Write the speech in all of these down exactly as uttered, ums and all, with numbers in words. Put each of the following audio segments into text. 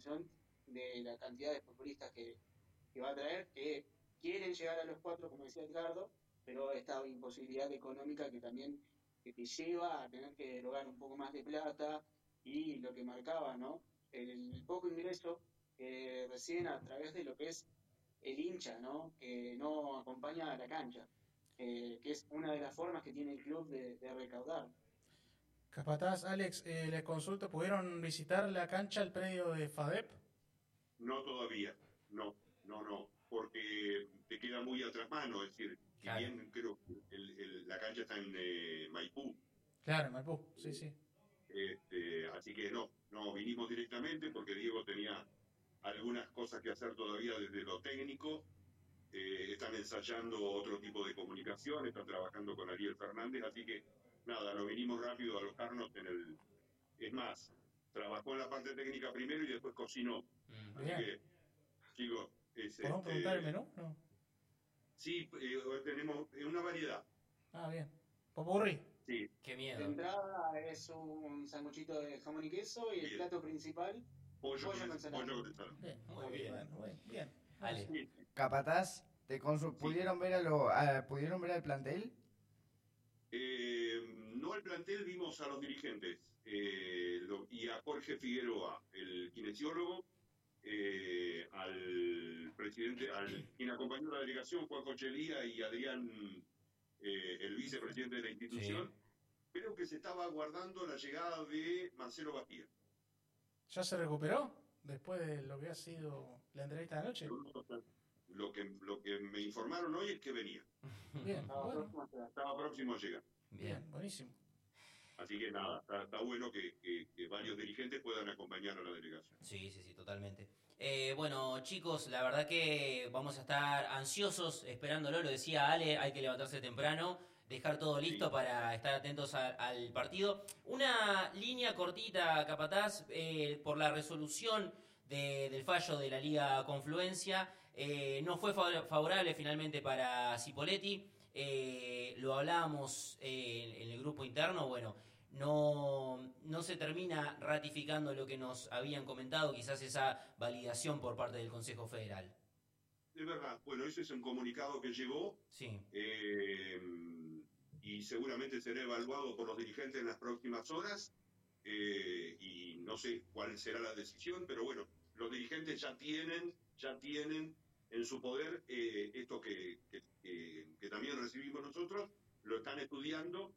información de la cantidad de futbolistas que, que va a traer, que quieren llegar a los cuatro, como decía Edgardo, pero esta imposibilidad económica que también que te lleva a tener que erogar un poco más de plata y lo que marcaba, ¿no? El poco ingreso que reciben a través de lo que es el hincha, ¿no? Que no acompaña a la cancha, eh, que es una de las formas que tiene el club de, de recaudar. Capataz, Alex, eh, les consulto, ¿pudieron visitar la cancha, el predio de FADEP? No todavía, no, no, no, porque te queda muy atrás mano, es decir, si Claro. bien creo que el- el- la cancha está en eh, Maipú, Claro, en Maipú, sí, eh, sí. este, así que no, no, vinimos directamente porque Diego tenía algunas cosas que hacer todavía desde lo técnico, eh, están ensayando otro tipo de comunicación, están trabajando con Ariel Fernández, así que nada, nos vinimos rápido a alojarnos en el, es más, trabajó en la parte técnica primero y después cocinó, Mm. así Bien. que chicos, es ¿Podemos preguntar el este, menú? No. sí, eh, tenemos eh, una variedad, Ah, bien. Popurrí. sí, Qué De miedo. entrada es un sanguchito de jamón y queso y el bien, plato principal, pollo pollo con, con el- ensalada. pollo con ensalada. Bien. Muy bien. Bueno, bueno, bien. Ale. Buenísimo. Sí, Capataz, ¿te consu- sí. ¿pudieron ver a lo, a- ¿pudieron ver al plantel? Eh, no al plantel, vimos a los dirigentes eh, lo- y a Jorge Figueroa, el kinesiólogo, eh, al presidente, al quien acompañó la delegación, Juan Chelía y Adrián, eh, el vicepresidente de la Sí. institución. Creo que se estaba aguardando la llegada de Marcelo Bastía. ¿Ya se recuperó después de lo que ha sido la entrevista de anoche? Lo que, lo que me informaron hoy es que venía, Bien, Estaba bueno. próximo a llegar. estaba próximo a llegar. Bien, Bien. buenísimo. Así que nada, está, está bueno que, que- que varios dirigentes puedan acompañar a la delegación. Sí, sí, sí, totalmente. Eh, bueno, chicos, la verdad que vamos a estar ansiosos esperándolo. Lo decía Ale, hay que levantarse temprano, dejar todo listo Sí. para estar atentos a- al partido. Una línea cortita, Capataz, eh, por la resolución de- del fallo de la Liga Confluencia. Eh, no fue fa- favorable finalmente para Cipoletti. Eh, lo hablábamos eh, en el grupo interno. Bueno, no, no se termina ratificando lo que nos habían comentado, quizás esa validación por parte del Consejo Federal. Es verdad, bueno, ese es un comunicado que llegó Sí, eh, y seguramente será evaluado por los dirigentes en las próximas horas eh, y no sé cuál será la decisión, pero bueno, los dirigentes ya tienen, ya tienen en su poder eh, esto que, que, que, que también recibimos nosotros, lo están estudiando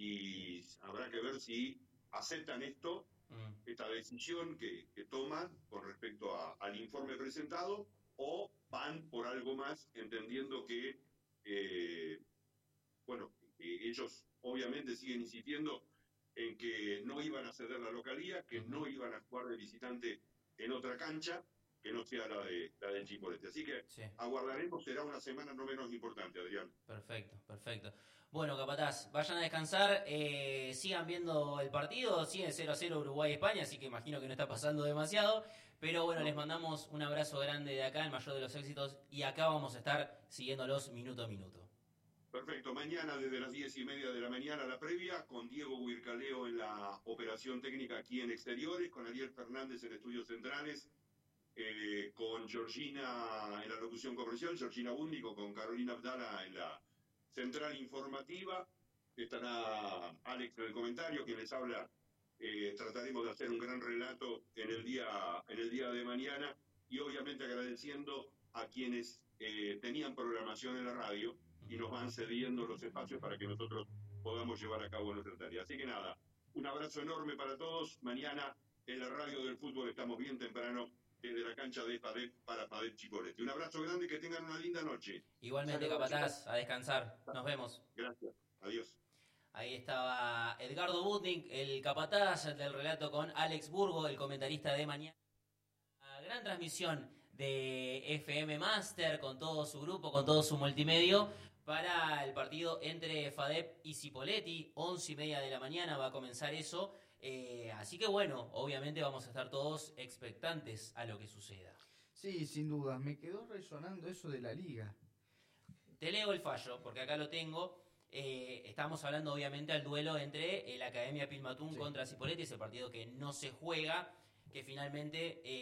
y habrá que ver si aceptan esto, mm, esta decisión que, que toman con respecto a, al informe presentado o van por algo más, entendiendo que, eh, bueno, que ellos obviamente siguen insistiendo en que no iban a ceder la localía, que no ujú. iban a jugar de visitante en otra cancha, que no sea la de la del Chipolete. Así que Sí, aguardaremos, será una semana no menos importante, Adrián. perfecto, perfecto. Bueno, Capataz, vayan a descansar, eh, sigan viendo el partido, sigue cero a cero Uruguay-España, así que imagino que no está pasando demasiado, pero bueno, les No. mandamos un abrazo grande de acá, el mayor de los éxitos, y acá vamos a estar siguiéndolos minuto a minuto. Perfecto, mañana desde las diez y media de la mañana la previa, con Diego Huircaleo en la operación técnica aquí en exteriores, con Ariel Fernández en estudios centrales, eh, con Georgina en la locución comercial, Georgina Búndico, con Carolina Abdala en la central informativa, estará Alex en el comentario, quien les habla. Eh, trataremos de hacer un gran relato en el día, en el día de mañana y obviamente agradeciendo a quienes eh, tenían programación en la radio y nos van cediendo los espacios para que nosotros podamos llevar a cabo nuestra tarea. Así que nada, un abrazo enorme para todos. Mañana en la radio del fútbol estamos bien temprano desde la cancha de Padep para Padep Chipolete. Un abrazo grande, que tengan una linda noche. Igualmente, Saludos, chicos. Capataz, a descansar. Nos vemos. Gracias. Adiós. Ahí estaba Edgardo Butnik, el capataz del relato con Alex Burgo, el comentarista de mañana. Una gran transmisión de F M Master con todo su grupo, con todo su multimedio para el partido entre FADEP y Cipoletti. Once y media de la mañana va a comenzar eso. Eh, así que bueno, obviamente vamos a estar todos expectantes a lo que suceda. Sí, sin dudas. Me quedó resonando eso de la liga. Te leo el fallo, porque acá lo tengo. Eh, estamos hablando obviamente al duelo entre la Academia Pilmatún Sí. contra Cipoletti, ese partido que no se juega, que finalmente... Eh,